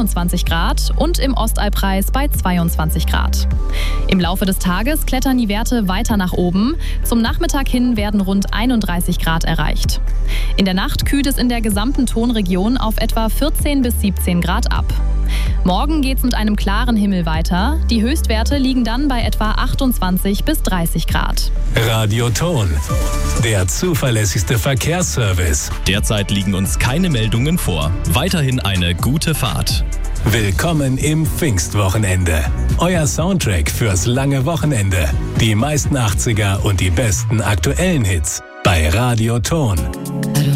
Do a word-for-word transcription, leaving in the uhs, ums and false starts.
einundzwanzig Grad und im Ostalbkreis bei zweiundzwanzig Grad. Im Laufe des Tages klettern die Werte weiter nach oben. Zum Nachmittag hin werden rund einunddreißig Grad erreicht. In der Nacht kühlt es in der gesamten Tonregion auf etwa vierzehn bis siebzehn Grad ab. Morgen geht's mit einem klaren Himmel weiter. Die Höchstwerte liegen dann bei etwa achtundzwanzig bis dreißig Grad. Radio Ton, der zuverlässigste Verkehrsservice. Derzeit liegen uns keine Meldungen vor. Weiterhin eine gute Fahrt. Willkommen im Pfingstwochenende. Euer Soundtrack fürs lange Wochenende. Die meisten achtziger und die besten aktuellen Hits bei Radio Ton.